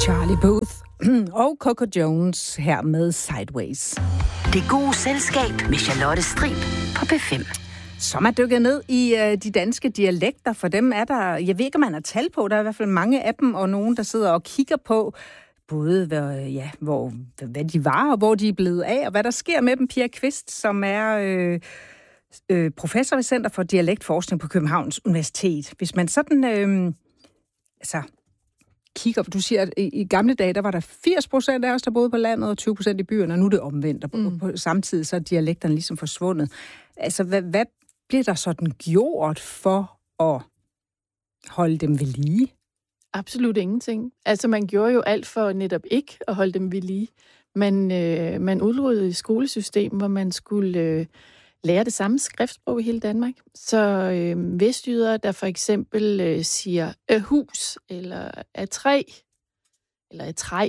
Charlie Puth og Coco Jones her med Sideways. Det gode selskab med Charlotte Strib på P5. Som er dykket ned i de danske dialekter. For dem er der, jeg ved ikke, om man har tal på, der er i hvert fald mange af dem, og nogen, der sidder og kigger på, både hvad de var, og hvor de er blevet af, og hvad der sker med dem. Pia Kvist, som er professor ved Center for Dialektforskning på Københavns Universitet. Hvis man sådan kigger, du siger, at i gamle dage, der var der 80% af os, der boede på landet, og 20% i byerne, og nu er det omvendt. Og på samtidig så er dialekterne ligesom forsvundet. Altså, hvad bliver der sådan gjort for at holde dem ved lige? Absolut ingenting. Altså, man gjorde jo alt for netop ikke at holde dem ved lige. Man udrullede et skolesystem, hvor man skulle lære det samme skriftsprog i hele Danmark. Så vestjyder, der for eksempel siger hus, eller træ, eller træ,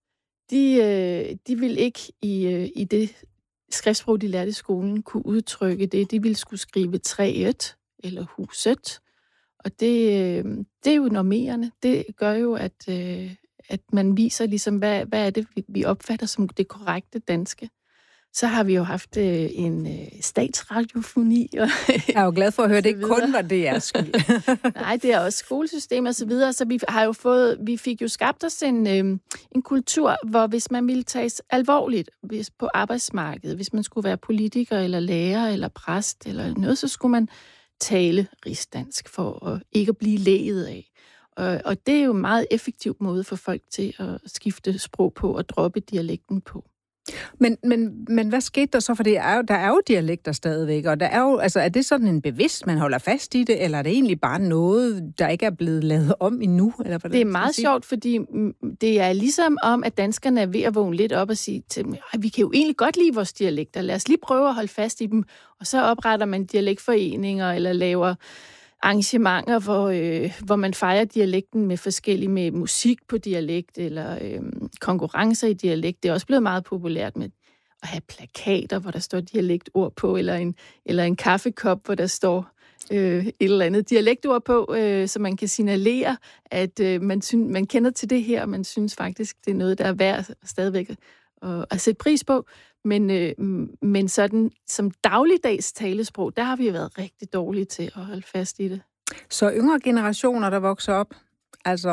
de vil ikke i det skriftsprog, de lærte i skolen, kunne udtrykke det. De ville skulle skrive træet, eller huset. Og det er jo normerende. Det gør jo, at man viser ligesom, hvad er det, vi opfatter som det korrekte danske. Så har vi jo haft en statsradiofoni. Jeg er jo glad for at høre, det ikke kun var det, jeg skyld. Nej, det er også skolesystem og så videre. Så vi fik jo skabt os en kultur, hvor hvis man ville tages alvorligt på arbejdsmarkedet, hvis man skulle være politiker eller lærer eller præst eller noget, så skulle man tale rigsdansk for at ikke at blive læget af. Og det er jo en meget effektiv måde for folk til at skifte sprog på og droppe dialekten på. Men hvad skete der så? For der er jo dialekter stadigvæk, og der er jo, altså er det sådan en bevidst, man holder fast i det, eller er det egentlig bare noget, der ikke er blevet lavet om endnu? Eller det er meget sjovt, fordi det er ligesom om, at danskerne er ved at vågne lidt op og sige til dem, vi kan jo egentlig godt lide vores dialekter, lad os lige prøve at holde fast i dem, og så opretter man dialektforeninger, eller laver arrangementer, hvor man fejrer dialekten med musik på dialekt, eller konkurrencer i dialekt. Det er også blevet meget populært med at have plakater, hvor der står dialektord på, eller en kaffekop, hvor der står et eller andet dialektord på, så man kan signalere, at man kender til det her, og man synes faktisk, det er noget, der er værd stadigvæk at sætte pris på. Men sådan som dagligdags talesprog, der har vi været rigtig dårlige til at holde fast i det. Så yngre generationer, der vokser op, altså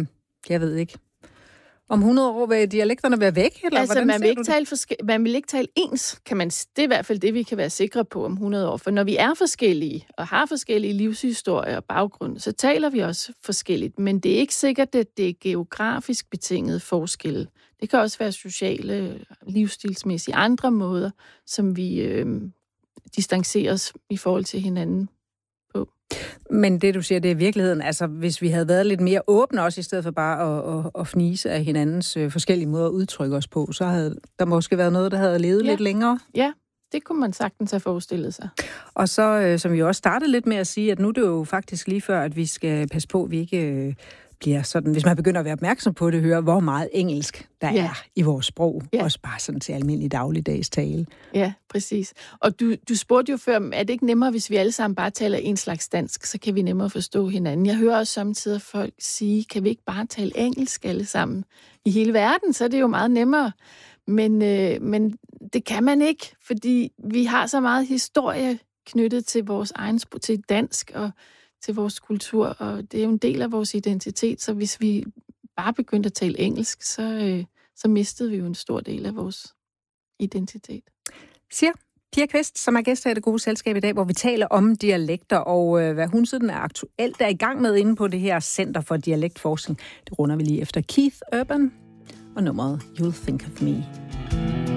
om 100 år vil dialekterne være væk? Eller altså, man vil ikke tale ens, det er i hvert fald det, vi kan være sikre på om 100 år. For når vi er forskellige, og har forskellige livshistorier og baggrunde, så taler vi også forskelligt. Men det er ikke sikkert, at det er geografisk betinget forskelle. Det kan også være sociale, livsstilsmæssige andre måder, som vi distancerer os i forhold til hinanden på. Men det, du siger, det er virkeligheden. Altså, hvis vi havde været lidt mere åbne også, i stedet for bare at fnise af hinandens forskellige måder at udtrykke os på, så havde der måske været noget, der havde levet lidt længere. Ja, det kunne man sagtens have forestillet sig. Og så, som vi også startede lidt med at sige, at nu er det jo faktisk lige før, at vi skal passe på, at vi ikke bliver sådan, hvis man begynder at være opmærksom på det, høre, hvor meget engelsk der er i vores sprog. Også bare sådan til almindelig dagligdags tale. Ja, præcis. Og du spurgte jo før, er det ikke nemmere, hvis vi alle sammen bare taler en slags dansk, så kan vi nemmere forstå hinanden. Jeg hører også samtidig folk sige, kan vi ikke bare tale engelsk alle sammen i hele verden, så er det jo meget nemmere. Men det kan man ikke, fordi vi har så meget historie knyttet til vores egen til dansk og til vores kultur, og det er jo en del af vores identitet, så hvis vi bare begyndte at tale engelsk, så mistede vi jo en stor del af vores identitet. Siger Pia Kvist, som er gæst her i Det Gode Selskab i dag, hvor vi taler om dialekter, og hvad hun sådan er aktuelt er i gang med inde på det her Center for Dialektforskning. Det runder vi lige efter Keith Urban og nummeret You'll Think of Me.